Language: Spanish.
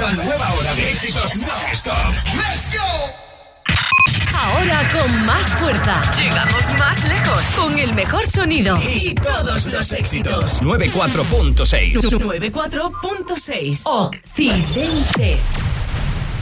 La nueva hora de éxitos non-stop. ¡Let's go! Ahora con más fuerza. Llegamos más lejos. Con el mejor sonido. Y todos los éxitos. 94.6. 94.6. Occidente.